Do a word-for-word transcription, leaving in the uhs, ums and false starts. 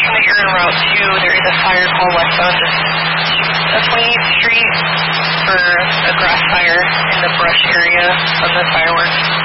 from here on Route two, there is a fire call westbound of twenty-eighth Street for a grass fire in the brush area of the fireworks.